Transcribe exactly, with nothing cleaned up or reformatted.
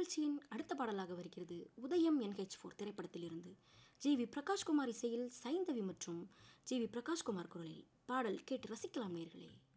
நிகழ்ச்சியின் அடுத்த பாடலாக வருகிறது உதயம் என்ஹெச் ஃபோர் திரைப்படத்தில் இருந்து ஜி வி பிரகாஷ்குமார் இசையில் சைந்தவி மற்றும் ஜி வி பிரகாஷ்குமார் குரலில் பாடல் கேட்டு ரசிக்கலாம் நேர்களே.